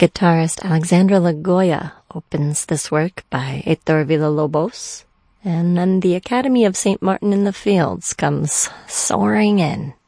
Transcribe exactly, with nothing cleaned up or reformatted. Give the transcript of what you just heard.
Guitarist Alexandra Lagoya opens this work by Heitor Villa-Lobos, and then the Academy of Saint Martin in the Fields comes soaring in.